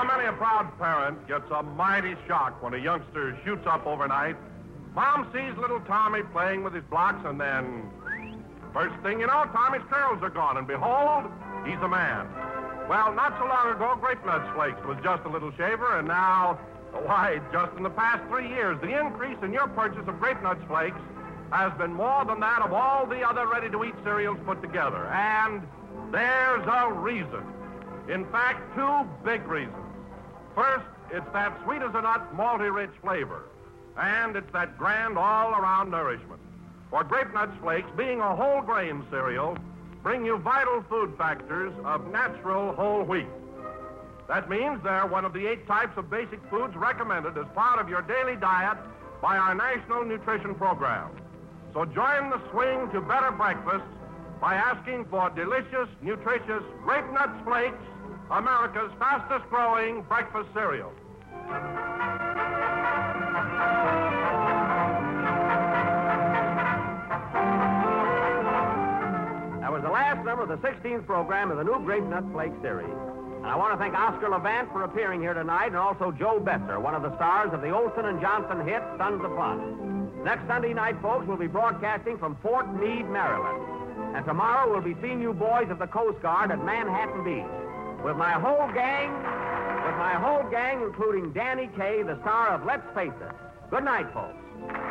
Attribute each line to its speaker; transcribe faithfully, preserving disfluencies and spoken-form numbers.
Speaker 1: Well, many a proud parent gets a mighty shock when a youngster shoots up overnight. Mom sees little Tommy playing with his blocks, and then, first thing you know, Tommy's curls are gone, and behold, he's a man. Well, not so long ago, Grape Nuts Flakes was just a little shaver, and now, why, just in the past three years, the increase in your purchase of Grape Nuts Flakes has been more than that of all the other ready-to-eat cereals put together. And there's a reason. In fact, two big reasons. First, it's that sweet-as-a-nut, malty-rich flavor. And it's that grand all-around nourishment. For Grape Nuts Flakes, being a whole grain cereal, bring you vital food factors of natural whole wheat. That means they're one of the eight types of basic foods recommended as part of your daily diet by our National Nutrition Program. So join the swing to better breakfast by asking for delicious, nutritious Grape Nuts Flakes, America's fastest-growing breakfast cereal.
Speaker 2: That was the last number of the sixteenth program of the new Grape Nut Flake series. And I want to thank Oscar Levant for appearing here tonight, and also Joe Besser, one of the stars of the Olson and Johnson hit, Sons of Fun. Next Sunday night, folks, we'll be broadcasting from Fort Meade, Maryland. And tomorrow we'll be seeing you boys of the Coast Guard at Manhattan Beach. With my whole gang, with my whole gang, including Danny Kaye, the star of Let's Face It. Good night, folks.